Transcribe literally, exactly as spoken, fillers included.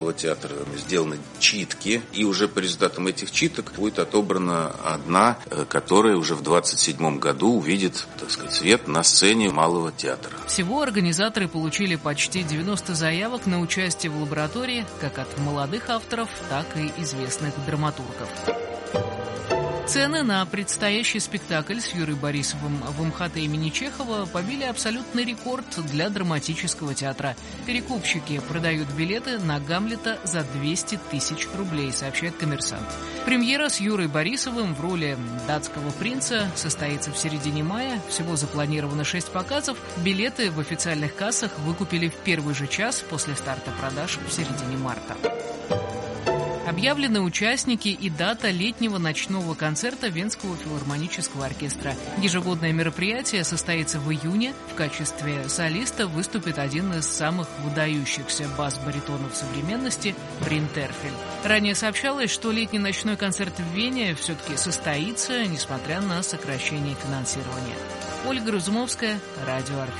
Малого театра сделаны читки, и уже по результатам этих читок будет отобрана одна, которая уже в двадцать седьмом году увидит, так сказать, свет на сцене Малого театра. Всего организаторы получили почти девяносто заявок на участие в лаборатории как от молодых авторов, так и известных драматургов. Цены на предстоящий спектакль с Юрой Борисовым в МХТ имени Чехова побили абсолютный рекорд для драматического театра. Перекупщики продают билеты на «Гамлета» за двести тысяч рублей, сообщает «Коммерсант». Премьера с Юрой Борисовым в роли датского принца состоится в середине мая. Всего запланировано шесть показов. Билеты в официальных кассах выкупили в первый же час после старта продаж в середине марта. Объявлены участники и дата летнего ночного концерта Венского филармонического оркестра. Ежегодное мероприятие состоится в июне. В качестве солиста выступит один из самых выдающихся бас-баритонов современности Брин Терфель. Ранее сообщалось, что летний ночной концерт в Вене все-таки состоится, несмотря на сокращение финансирования. Ольга Разумовская, Радио Орфей.